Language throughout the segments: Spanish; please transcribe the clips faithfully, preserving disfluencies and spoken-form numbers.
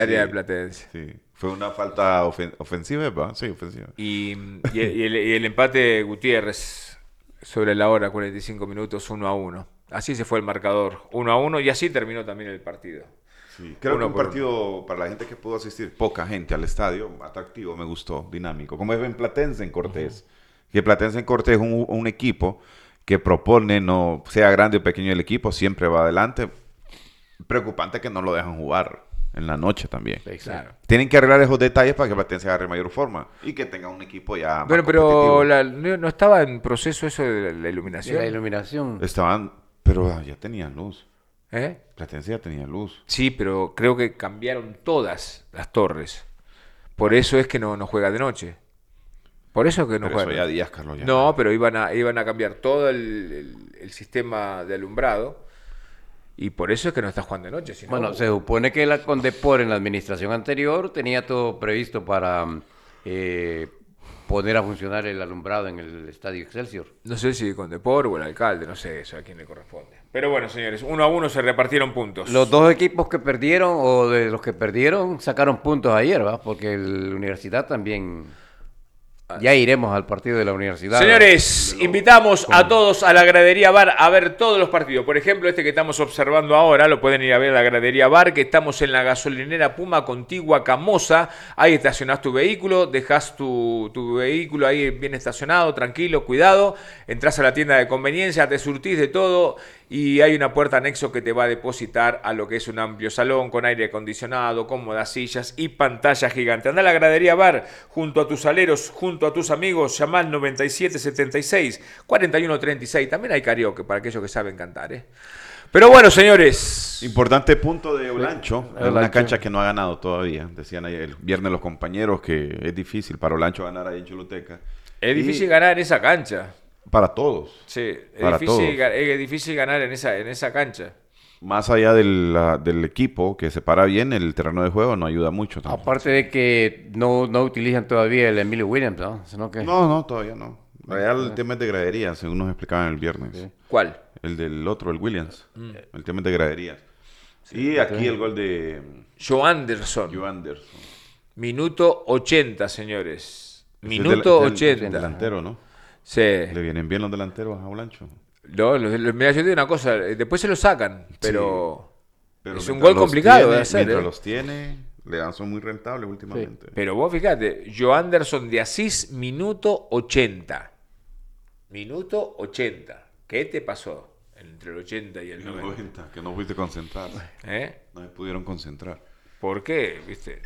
área Sí, de Platense. sí. Fue una falta ofen- ofensiva, ¿verdad? Sí, ofensiva. Y, y el, y el- y el empate Gutiérrez sobre la hora, cuarenta y cinco minutos, uno a uno. Así se fue el marcador, uno a uno, y así terminó también el partido. Sí, creo que Uno un por uno. partido para la gente que pudo asistir, poca gente al estadio, atractivo, me gustó, dinámico. Como es en Platense en Cortés. Que Platense en Cortés es un, un equipo que propone, no sea grande o pequeño el equipo, siempre va adelante. Preocupante que no lo dejan jugar en la noche también. Claro. Tienen que arreglar esos detalles para que Platense agarre mayor forma y que tenga un equipo ya más Bueno, pero competitivo. la- no no estaba en proceso eso de la, la De iluminación. la iluminación. Estaban, pero ah, ya tenían luz. ¿Eh? Platense ya tenía luz. Sí, pero creo que cambiaron todas las torres. Por eso es que no, no juega de noche. Por eso es que no Pero eso juega. ya días, Carlos. Ya No, pero iban a, iban a cambiar todo el, el- el sistema de alumbrado. Y por eso es que no está jugando de noche. Si no- Bueno, se supone que la Condepor en la administración anterior tenía todo previsto para eh, poner a funcionar el alumbrado en el Estadio Excelsior. No sé si con Depor o el alcalde, no sé eso a quién le corresponde. Pero bueno, señores, uno a uno se repartieron puntos. Los dos equipos que perdieron, o de los que perdieron, sacaron puntos ayer, ¿va? Porque la universidad también... Ya iremos al partido de la universidad. Señores, invitamos a todos a la gradería bar a ver todos los partidos. Por ejemplo, este que estamos observando ahora, lo pueden ir a ver a la gradería bar, que estamos en la gasolinera Puma contigua Camosa. Ahí estacionás tu vehículo, dejas tu, tu vehículo ahí bien estacionado, tranquilo, cuidado. Entrás a la tienda de conveniencia, te surtís de todo y hay una puerta anexo que te va a depositar a lo que es un amplio salón con aire acondicionado, cómodas sillas y pantalla gigante. Andá a la gradería bar junto a tus aleros, junto a tus amigos, llamá al noventa y siete setenta y seis cuarenta y uno treinta y seis. También hay karaoke para aquellos que saben cantar, ¿eh? Pero bueno, señores. Importante punto de Olancho, Sí, en una Olancho. cancha que no ha ganado todavía. Decían ayer, el viernes los compañeros que es difícil para Olancho ganar ahí en Choluteca. Es Y difícil ganar en esa cancha. para todos. Sí, es Para difícil, todos. ga- es difícil ganar en esa, en esa cancha. Más allá del, la- del equipo que se para bien, el terreno de juego no ayuda mucho. tampoco. Aparte de que no, no utilizan todavía el Emilio Williams, ¿no? Sino que... No, no, todavía no. Real el tema es de gradería, según nos explicaban el viernes. Sí. ¿Cuál? El del otro, el Williams. El tema es de graderías. y aquí el gol de Joe Anderson. Joe Anderson. Minuto ochenta, señores. Ese Minuto es del- del- ochenta. delantero, ¿no? Sí. Le vienen bien los delanteros a Olancho. No, lo- lo- mira, yo te digo una cosa, eh, después se lo sacan, pero, Pero es un mientras gol los complicado tiene- de hacer. Mientras ¿eh? los tiene, le dan son muy rentables últimamente. Pero vos fíjate, Joe Anderson de Asís, minuto ochenta. Minuto ochenta. ¿Qué te pasó entre el ochenta y el En el noventa? noventa, que no fuiste concentrar. ¿Eh? No se pudieron concentrar. ¿Por qué? ¿Viste?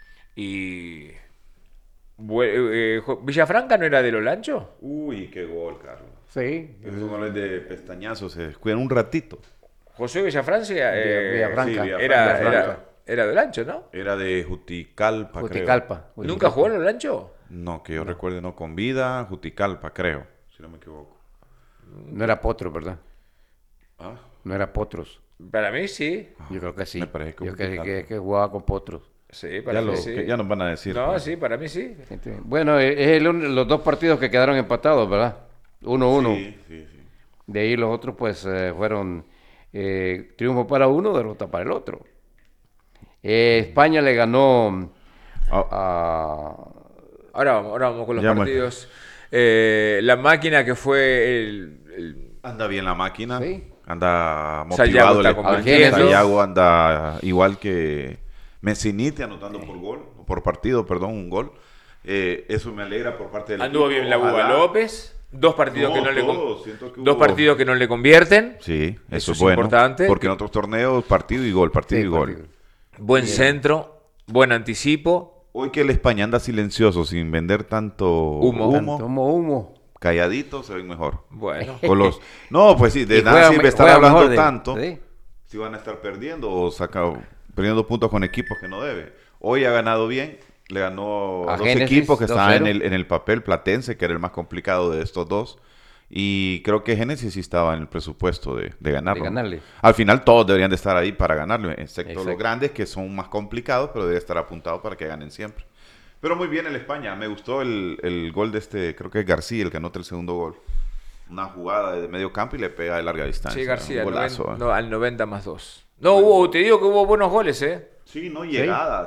Y... Bue- eh, Jo- ¿Villafranca no era de Olancho? Uy, qué gol, Carlos. Sí. Esos goles de pestañazo se descuidan un ratito. José Villafrancia eh, Villafranca. sí, Villafranca. era, Villafranca. era, era de Olancho, ¿no? Era de Juticalpa, Juticalpa. ¿Nunca jugó en Olancho? creo. No, que yo recuerde, no. Con vida, Juticalpa, creo. Si no me equivoco. No era Potros, ¿verdad? Ah, No era Potros. Para mí sí. Yo creo que sí. Me parece que Yo creo Juticalpa. que, que jugaba con Potros. Sí, para ya, mí lo, sí. que ya nos van a decir. No, pues. sí, para mí sí. Este, Bueno, es el un- los dos partidos que quedaron empatados, ¿verdad? Uno, uno. Sí, sí, sí. De ahí los otros, pues, eh, fueron eh, triunfo para uno, derrota para el otro. Eh, España le ganó Ah, a... Ahora vamos, ahora vamos con los Ya, bueno. partidos. Eh, la máquina que fue el, el- anda bien la máquina. Sí. Anda Sayago motivado. está el convirtiendo. España. Sayago anda igual que Messiniti anotando por gol, por partido, perdón, un gol. Eh, eso me alegra por parte del anduvo equipo. bien la Uva Ojalá- López. Dos partidos No, que no le con- todos, siento que dos hubo- partidos que no le convierten. Sí, eso, Eso es es bueno. importante. Porque en otros torneos, partido y gol, partido Sí, y gol. partido. Buen centro, buen anticipo. Hoy que el España anda silencioso, sin vender tanto Humo. humo, Tanto humo, humo. calladito, se ven mejor. Bueno. Con los... No, pues sí, de Y nada juega sirve me- estar juega hablando mejor de- tanto sí. si van a estar perdiendo o saca, perdiendo puntos con equipos que no debe. Hoy ha ganado bien, le ganó A a dos Génesis, equipos que estaban en dos cero. el, en el papel, Platense, que era el más complicado de estos dos. Y creo que Génesis sí estaba en el presupuesto de, de ganarlo. De ganarle. Al final todos deberían de estar ahí para ganarlo, excepto Exacto. los grandes que son más complicados, pero debe estar apuntado para que ganen siempre. Pero muy bien el España, me gustó el, el gol de este, creo que es García el que anota el segundo gol. Una jugada de medio campo y le pega de larga distancia. Sí, García, un al golazo. noventa, ¿eh? no, al noventa más dos. No, hubo, te digo que hubo buenos goles, ¿eh? Sí, no llegadas.